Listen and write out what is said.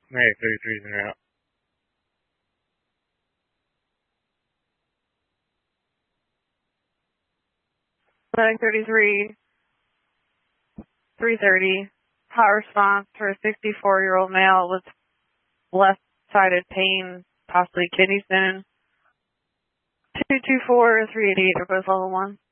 Hey, 33's in route. Medic 33, 330, hot response for a 64-year-old male with left-sided pain, possibly kidney stone. 224, 388 are both level 1.